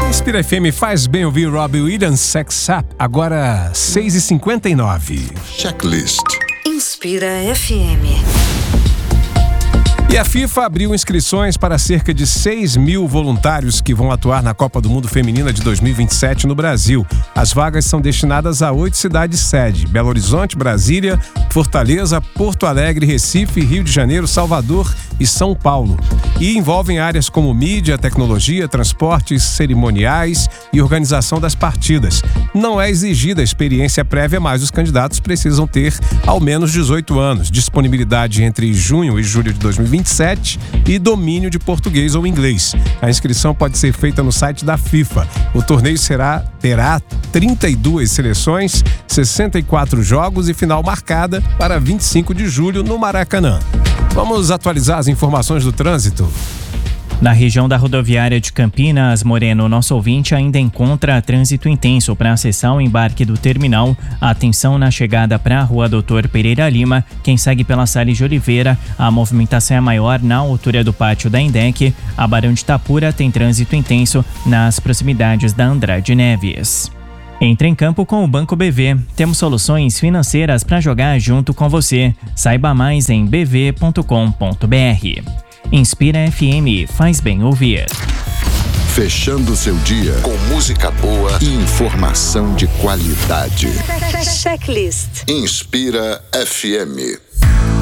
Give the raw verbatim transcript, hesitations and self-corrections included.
Inspira F M, faz bem ouvir Robbie Williams, Sex Up, agora seis e cinquenta e nove. Checklist. Inspira F M. E a FIFA abriu inscrições para cerca de seis mil voluntários que vão atuar na Copa do Mundo Feminina de dois mil e vinte e sete no Brasil. As vagas são destinadas a oito cidades-sede: Belo Horizonte, Brasília, Fortaleza, Porto Alegre, Recife, Rio de Janeiro, Salvador e São Paulo. E envolvem áreas como mídia, tecnologia, transportes, cerimoniais e organização das partidas. Não é exigida a experiência prévia, mas os candidatos precisam ter ao menos dezoito anos, disponibilidade entre junho e julho de dois mil e vinte e sete e domínio de português ou inglês. A inscrição pode ser feita no site da FIFA. O torneio será, terá trinta e duas seleções, sessenta e quatro jogos e final marcada para vinte e cinco de julho no Maracanã. Vamos atualizar as informações do trânsito. Na região da rodoviária de Campinas, Moreno, nosso ouvinte ainda encontra trânsito intenso para acessar o embarque do terminal. Atenção na chegada para a Rua Doutor Pereira Lima. Quem segue pela Salles de Oliveira, a movimentação é maior na altura do pátio da Indec. A Barão de Itapura tem trânsito intenso nas proximidades da Andrade Neves. Entre em campo com o Banco B V. Temos soluções financeiras para jogar junto com você. Saiba mais em b v ponto com ponto b r. Inspira F M, faz bem ouvir. Fechando seu dia com música boa e informação de qualidade. Checklist. Inspira F M.